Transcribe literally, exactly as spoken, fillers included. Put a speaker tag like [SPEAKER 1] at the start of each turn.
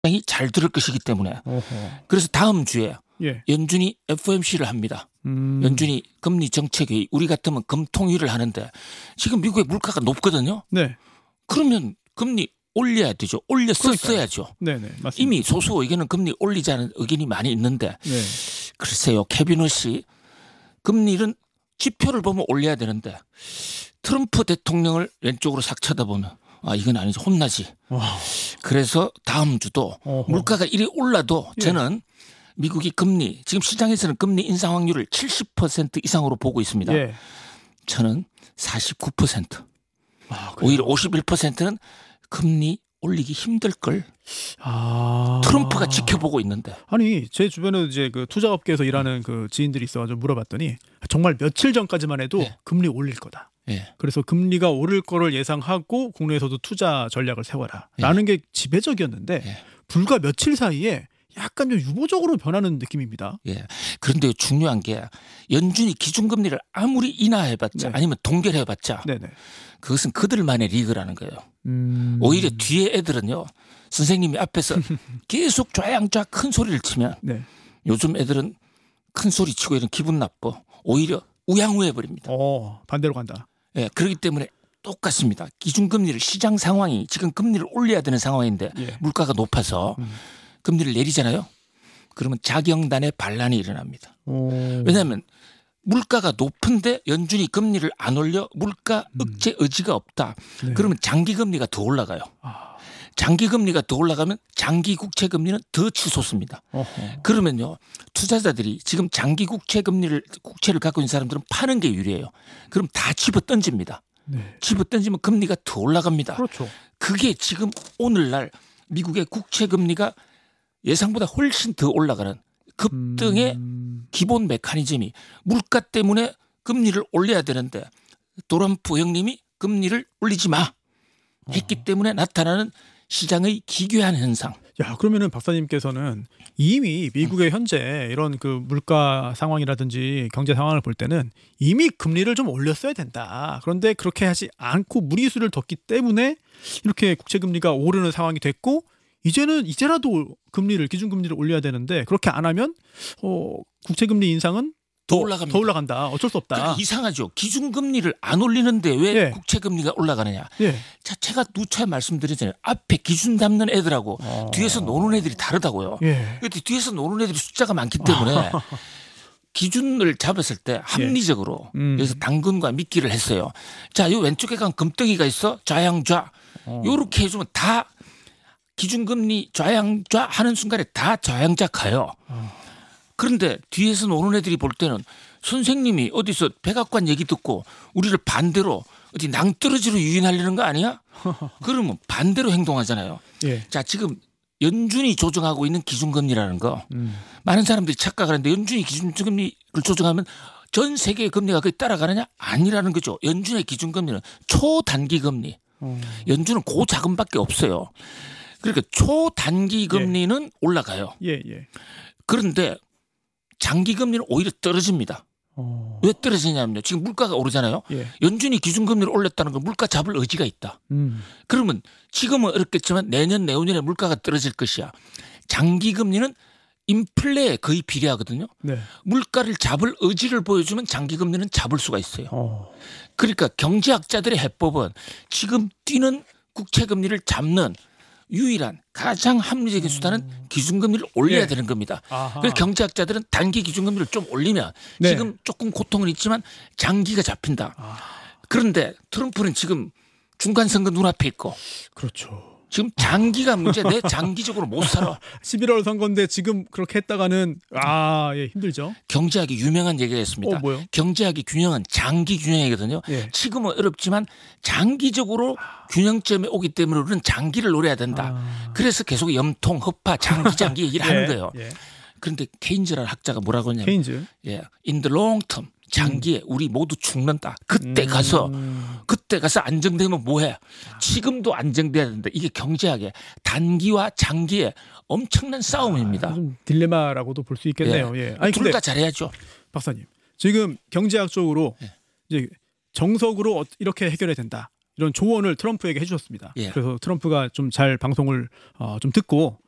[SPEAKER 1] 굉장히 잘 들을 것이기 때문에.
[SPEAKER 2] 어허.
[SPEAKER 1] 그래서 다음 주에
[SPEAKER 2] 예.
[SPEAKER 1] 연준이 에프오엠씨를 합니다.
[SPEAKER 2] 음.
[SPEAKER 1] 연준이 금리 정책회의, 우리 같으면 금통위를 하는데 지금 미국의 물가가 높거든요.
[SPEAKER 2] 네.
[SPEAKER 1] 그러면 금리 올려야 되죠. 올렸었어야죠.
[SPEAKER 2] 네네, 맞습니다.
[SPEAKER 1] 이미 소수 의견은 금리 올리자는 의견이 많이 있는데
[SPEAKER 2] 네.
[SPEAKER 1] 글쎄요. 캐비닛이 금리는 지표를 보면 올려야 되는데 트럼프 대통령을 왼쪽으로 싹 쳐다보면 아 이건 아니지 혼나지.
[SPEAKER 2] 와.
[SPEAKER 1] 그래서 다음 주도
[SPEAKER 2] 어허.
[SPEAKER 1] 물가가 이리 올라도
[SPEAKER 2] 예.
[SPEAKER 1] 저는 미국이 금리 지금 시장에서는 금리 인상 확률을 칠십 퍼센트 이상으로 보고 있습니다.
[SPEAKER 2] 예.
[SPEAKER 1] 저는 사십구 퍼센트.
[SPEAKER 2] 아, 그래요?
[SPEAKER 1] 오히려 오십일 퍼센트는 금리 올리기 힘들 걸
[SPEAKER 2] 아.
[SPEAKER 1] 트럼프가 지켜보고 있는데.
[SPEAKER 2] 아니 제 주변에 이제 그 투자업계에서 일하는 그 지인들이 있어가지고 물어봤더니 정말 며칠 전까지만 해도
[SPEAKER 1] 네.
[SPEAKER 2] 금리 올릴 거다.
[SPEAKER 1] 예.
[SPEAKER 2] 그래서 금리가 오를 거를 예상하고 국내에서도 투자 전략을 세워라라는 게 지배적이었는데
[SPEAKER 1] 예.
[SPEAKER 2] 불과 며칠 사이에 약간 좀 유보적으로 변하는 느낌입니다.
[SPEAKER 1] 예. 그런데 중요한 게 연준이 기준금리를 아무리 인하해봤자
[SPEAKER 2] 네.
[SPEAKER 1] 아니면 동결해봤자
[SPEAKER 2] 네네.
[SPEAKER 1] 그것은 그들만의 리그라는 거예요.
[SPEAKER 2] 음.
[SPEAKER 1] 오히려 뒤에 애들은요. 선생님이 앞에서 계속 좌양좌 큰 소리를 치면
[SPEAKER 2] 네.
[SPEAKER 1] 요즘 애들은 큰 소리 치고 이런 기분 나빠. 오히려 우양우해버립니다.
[SPEAKER 2] 어 반대로 간다.
[SPEAKER 1] 예, 그렇기 때문에 똑같습니다. 기준금리를 시장 상황이 지금 금리를 올려야 되는 상황인데
[SPEAKER 2] 예.
[SPEAKER 1] 물가가 높아서
[SPEAKER 2] 음.
[SPEAKER 1] 금리를 내리잖아요. 그러면 자경단의 반란이 일어납니다.
[SPEAKER 2] 오.
[SPEAKER 1] 왜냐하면 물가가 높은데 연준이 금리를 안 올려 물가 억제 의지가 없다.
[SPEAKER 2] 네.
[SPEAKER 1] 그러면 장기금리가 더 올라가요.
[SPEAKER 2] 아.
[SPEAKER 1] 장기금리가 더 올라가면 장기국채금리는 더 치솟습니다.
[SPEAKER 2] 어허.
[SPEAKER 1] 그러면요 투자자들이 지금 장기국채금리를 국채를 갖고 있는 사람들은 파는 게 유리해요. 그럼 다 집어 던집니다.
[SPEAKER 2] 네.
[SPEAKER 1] 집어 던지면 금리가 더 올라갑니다.
[SPEAKER 2] 그렇죠.
[SPEAKER 1] 그게 지금 오늘날 미국의 국채금리가 예상보다 훨씬 더 올라가는 급등의
[SPEAKER 2] 음.
[SPEAKER 1] 기본 메커니즘이 물가 때문에 금리를 올려야 되는데 트럼프 형님이 금리를 올리지 마 했기 때문에 나타나는 시장의 기괴한 현상.
[SPEAKER 2] 야 그러면은 박사님께서는 이미 미국의 현재 이런 그 물가 상황이라든지 경제 상황을 볼 때는 이미 금리를 좀 올렸어야 된다. 그런데 그렇게 하지 않고 무리수를 뒀기 때문에 이렇게 국채 금리가 오르는 상황이 됐고 이제는 이제라도 금리를 기준금리를 올려야 되는데 그렇게 안 하면 어, 국채 금리 인상은
[SPEAKER 1] 더 올라갑니다.
[SPEAKER 2] 더 올라간다. 어쩔 수 없다.
[SPEAKER 1] 그러니까 이상하죠. 기준금리를 안 올리는데 왜
[SPEAKER 2] 예.
[SPEAKER 1] 국채금리가 올라가느냐.
[SPEAKER 2] 예.
[SPEAKER 1] 자, 제가 누차 말씀드렸잖아요. 앞에 기준 잡는 애들하고
[SPEAKER 2] 어.
[SPEAKER 1] 뒤에서 노는 애들이 다르다고요.
[SPEAKER 2] 예.
[SPEAKER 1] 근데 뒤에서 노는 애들이 숫자가 많기 때문에 기준을 잡았을 때 합리적으로
[SPEAKER 2] 음.
[SPEAKER 1] 그래서 당근과 미끼를 했어요. 자, 이 왼쪽에 간 금덩이가 있어. 좌양좌.
[SPEAKER 2] 어.
[SPEAKER 1] 요렇게 해주면 다 기준금리 좌양좌 하는 순간에 다 좌양좌 가요.
[SPEAKER 2] 어.
[SPEAKER 1] 그런데 뒤에서 노는 애들이 볼 때는 선생님이 어디서 백악관 얘기 듣고 우리를 반대로 어디 낭떠러지로 유인하려는 거 아니야? 그러면 반대로 행동하잖아요.
[SPEAKER 2] 예.
[SPEAKER 1] 자, 지금 연준이 조정하고 있는 기준금리라는 거
[SPEAKER 2] 음.
[SPEAKER 1] 많은 사람들이 착각하는데 연준이 기준금리를 조정하면 전 세계의 금리가 거의 따라가느냐? 아니라는 거죠. 연준의 기준금리는 초단기 금리.
[SPEAKER 2] 어.
[SPEAKER 1] 연준은 고자금밖에 없어요. 그러니까 초단기 금리는 예. 올라가요.
[SPEAKER 2] 예, 예.
[SPEAKER 1] 그런데 장기 금리는 오히려 떨어집니다.
[SPEAKER 2] 어.
[SPEAKER 1] 왜 떨어지냐면요. 지금 물가가 오르잖아요.
[SPEAKER 2] 예.
[SPEAKER 1] 연준이 기준금리를 올렸다는 건 물가 잡을 의지가 있다.
[SPEAKER 2] 음.
[SPEAKER 1] 그러면 지금은 어렵겠지만 내년 내후년에 물가가 떨어질 것이야. 장기 금리는 인플레에 거의 비례하거든요.
[SPEAKER 2] 네.
[SPEAKER 1] 물가를 잡을 의지를 보여주면 장기 금리는 잡을 수가 있어요.
[SPEAKER 2] 어.
[SPEAKER 1] 그러니까 경제학자들의 해법은 지금 뛰는 국채 금리를 잡는 유일한 가장 합리적인 수단은 기준금리를 올려야
[SPEAKER 2] 예.
[SPEAKER 1] 되는 겁니다.
[SPEAKER 2] 아하.
[SPEAKER 1] 그래서 경제학자들은 단기 기준금리를 좀 올리면
[SPEAKER 2] 네.
[SPEAKER 1] 지금 조금 고통은 있지만 장기가 잡힌다.
[SPEAKER 2] 아.
[SPEAKER 1] 그런데 트럼프는 지금 중간선거 눈앞에 있고
[SPEAKER 2] 그렇죠.
[SPEAKER 1] 지금 장기가 문제. 내 장기적으로 못 살아.
[SPEAKER 2] 십일월 선거인데 지금 그렇게 했다가는 아, 예, 힘들죠.
[SPEAKER 1] 경제학이 유명한 얘기가 있습니다.
[SPEAKER 2] 어, 뭐요?
[SPEAKER 1] 경제학의 균형은 장기 균형이거든요.
[SPEAKER 2] 예.
[SPEAKER 1] 지금은 어렵지만 장기적으로 균형점에 오기 때문에 우리는 장기를 노려야 된다.
[SPEAKER 2] 아.
[SPEAKER 1] 그래서 계속 염통, 허파, 장기, 장기 얘기를
[SPEAKER 2] 예,
[SPEAKER 1] 하는 거예요.
[SPEAKER 2] 예.
[SPEAKER 1] 그런데 케인즈라는 학자가 뭐라고 하냐면
[SPEAKER 2] 케인즈.
[SPEAKER 1] 예, in the long term, 장기에 우리 모두 죽는다. 그때
[SPEAKER 2] 음.
[SPEAKER 1] 가서 그때 가서 안정되면 뭐해? 지금도 안정돼야 된다. 이게 경제학의 단기와 장기의 엄청난 싸움입니다.
[SPEAKER 2] 아, 좀 딜레마라고도 볼 수 있겠네요. 예. 아니
[SPEAKER 1] 둘
[SPEAKER 2] 근데
[SPEAKER 1] 다 잘해야죠.
[SPEAKER 2] 박사님 지금 경제학적으로
[SPEAKER 1] 예.
[SPEAKER 2] 이제 정석으로 어- 이렇게 해결해야 된다. 이런 조언을 트럼프에게 해주셨습니다.
[SPEAKER 1] 예.
[SPEAKER 2] 그래서 트럼프가 좀 잘 방송을 어, 좀 듣고